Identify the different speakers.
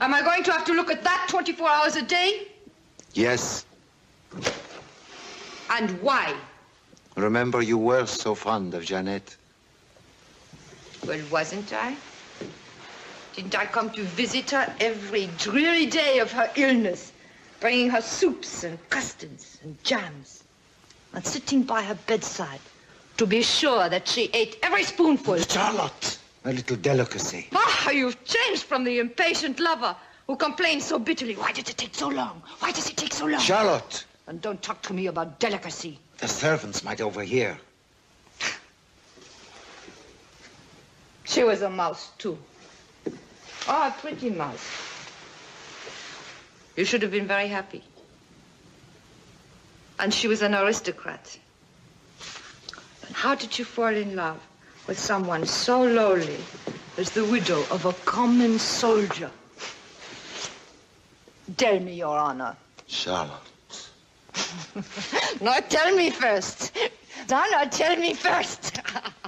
Speaker 1: Am I going to have to look at that 24 hours a day?
Speaker 2: Yes.
Speaker 1: And why?
Speaker 2: Remember, you were so fond of Jeanette.
Speaker 1: Well, wasn't I? Didn't I come to visit her every dreary day of her illness, bringing her soups and custards and jams, and sitting by her bedside to be sure that she ate every spoonful?
Speaker 2: Charlotte! A little delicacy.
Speaker 1: Ah, you've changed from the impatient lover who complains so bitterly. Why did it take so long? Why does it take so long?
Speaker 2: Charlotte!
Speaker 1: And don't talk to me about delicacy.
Speaker 2: The servants might overhear.
Speaker 1: She was a mouse, too. Oh, a pretty mouse. You should have been very happy. And she was an aristocrat. And how did you fall in love with someone so lowly as the widow of a common soldier? Tell me, Your Honor.
Speaker 2: Charlotte.
Speaker 1: No, tell me first. No, tell me first.